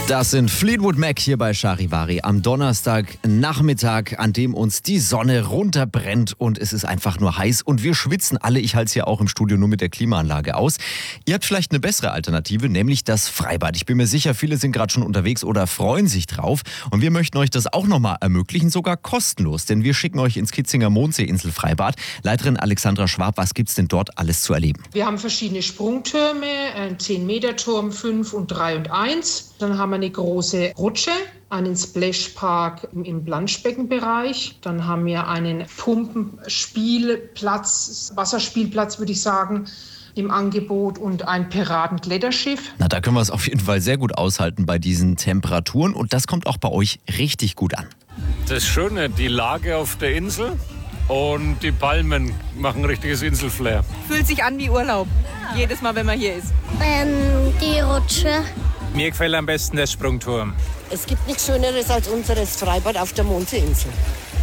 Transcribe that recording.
Das sind Fleetwood Mac hier bei Charivari am Donnerstagnachmittag, an dem uns die Sonne runterbrennt und es ist einfach nur heiß und wir schwitzen alle. Ich halte es hier auch im Studio nur mit der Klimaanlage aus. Ihr habt vielleicht eine bessere Alternative, nämlich das Freibad. Ich bin mir sicher, viele sind gerade schon unterwegs oder freuen sich drauf und wir möchten euch das auch nochmal ermöglichen, sogar kostenlos, denn wir schicken euch ins Kitzinger Mondseeinsel Freibad. Leiterin Alexandra Schwab, was gibt's denn dort alles zu erleben? Wir haben verschiedene Sprungtürme, einen 10-Meter-Turm, 5 und 3 und 1. Dann haben wir eine große Rutsche, einen Splashpark im Planschbeckenbereich. Dann haben wir einen Pumpenspielplatz, Wasserspielplatz würde ich sagen, im Angebot und ein Piratenglätterschiff. Na, da können wir es auf jeden Fall sehr gut aushalten bei diesen Temperaturen und das kommt auch bei euch richtig gut an. Das Schöne, die Lage auf der Insel und die Palmen machen richtiges Inselflair. Fühlt sich an wie Urlaub, jedes Mal, wenn man hier ist. Die Rutsche. Mir gefällt am besten der Sprungturm. Es gibt nichts Schöneres als unseres Freibad auf der Mondseeinsel.